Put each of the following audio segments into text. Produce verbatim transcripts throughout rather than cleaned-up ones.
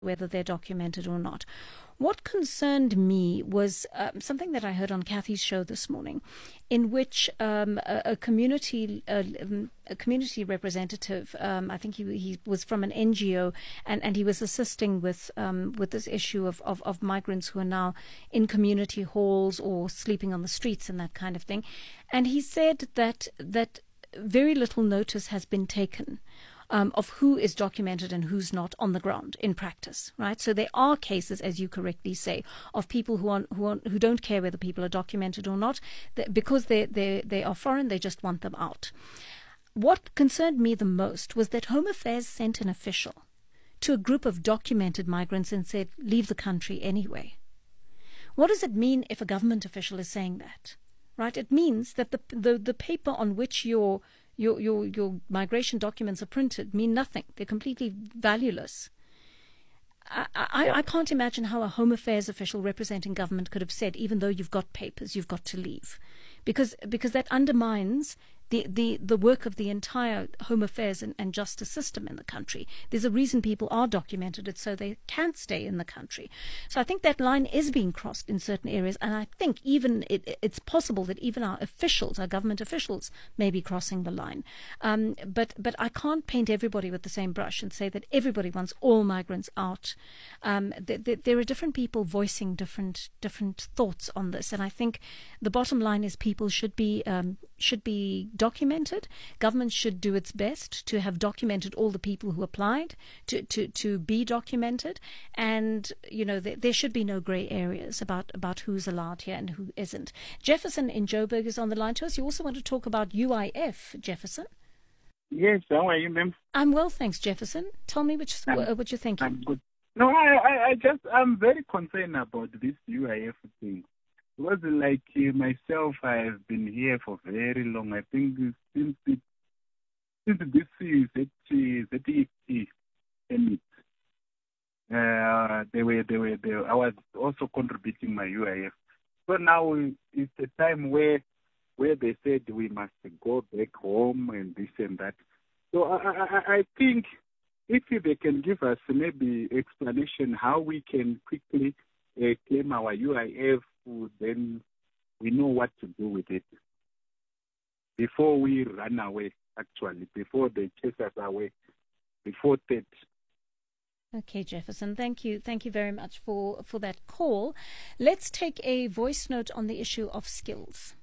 whether they're documented or not. What concerned me was um, something that I heard on Kathy's show this morning, in which um, a, a community a, a community representative, um, I think he he was from an N G O, and, and he was assisting with um, with this issue of, of, of migrants who are now in community halls or sleeping on the streets and that kind of thing. And he said that that very little notice has been taken Um, of who is documented and who's not on the ground in practice, right? So there are cases, as you correctly say, of people who are, who are, who don't care whether people are documented or not, that because they they they are foreign, they just want them out. What concerned me the most was that Home Affairs sent an official to a group of documented migrants and said, "Leave the country anyway." What does it mean if a government official is saying that, right? It means that the the, the paper on which you're Your, your your migration documents are printed mean nothing. They're completely valueless. I, I, I can't imagine how a Home Affairs official representing government could have said, even though you've got papers, you've got to leave. Because because that undermines the, the, the work of the entire Home Affairs and, and justice system in the country. There's a reason people are documented, it's so they can't stay in the country. So I think that line is being crossed in certain areas, and I think even it, it's possible that even our officials, our government officials, may be crossing the line. Um, but but I can't paint everybody with the same brush and say that everybody wants all migrants out. Um, th- th- there are different people voicing different different thoughts on this, and I think the bottom line is people should be um, should be documented. Government should do its best to have documented all the people who applied to, to, to be documented. And, you know, there, there should be no grey areas about, about who's allowed here and who isn't. Jefferson in Joburg is on the line to us. You also want to talk about U I F, Jefferson? Yes, how are you, ma'am? I'm well, thanks, Jefferson. Tell me what, you, I'm, what you're thinking. I'm good. No, I, I, I just, I'm very concerned about this U I F thing. It wasn't like uh, myself, I have been here for very long. I think since it, since this is Z T E permit, uh, they were, they were, they were, I was also contributing my U I F. So now it's a time where, where they said we must go back home and this and that. So I, I, I think if they can give us maybe explanation how we can quickly uh, claim our U I F, then we know what to do with it before we run away, actually, before they chase us away, before that. Okay, Jefferson, thank you. Thank you very much for, for that call. Let's take a voice note on the issue of skills.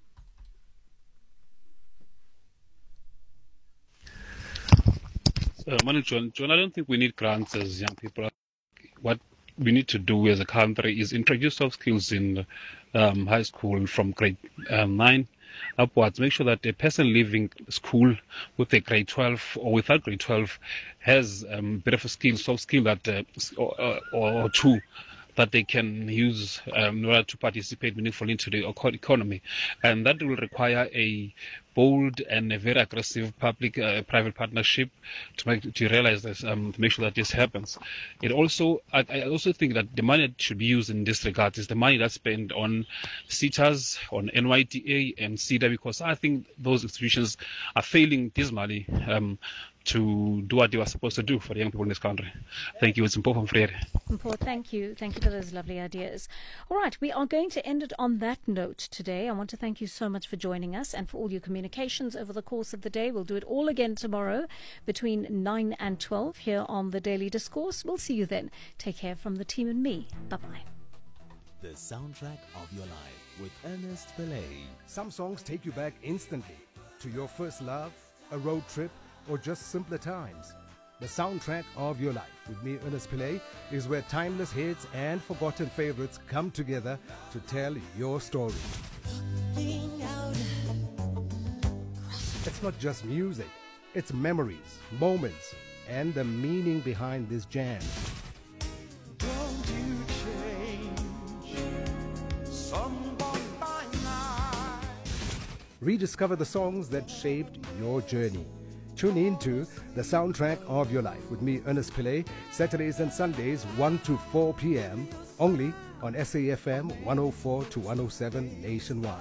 Uh, Manu John, John, I don't think we need grants as young people. What we need to do as a country is introduce soft skills in um, high school from grade um, nine upwards. Make sure that a person leaving school with a grade twelve or without grade twelve has um, a bit of a skill, soft skill that uh, or, or two that they can use um, in order to participate meaningfully into the economy. And that will require a bold and a very aggressive public-private uh, partnership to make to realize this, um, to make sure that this happens. It also, I, I also think that the money that should be used in this regard is the money that's spent on SETAs, on N Y T A and SEDA, because I think those institutions are failing dismally um, to do what they were supposed to do for the young people in this country. Thank you. It's important, Freire. Important. Thank you. Thank you for those lovely ideas. All right, we are going to end it on that note today. I want to thank you so much for joining us and for all your communications over the course of the day. We'll do it all again tomorrow between nine and twelve here on The Daily Discourse. We'll see you then. Take care from the team and me. Bye-bye. The soundtrack of your life with Ernest Pillay. Some songs take you back instantly to your first love, a road trip, or just simpler times. The soundtrack of your life with me, Ernest Pillay, is where timeless hits and forgotten favorites come together to tell your story. It's not just music, it's memories, moments, and the meaning behind this jam. Don't you change someone by night. Rediscover the songs that shaped your journey. Tune in to The Soundtrack of Your Life with me, Ernest Pillay, Saturdays and Sundays, one to four p.m., only on S A F M one oh four to one oh seven nationwide.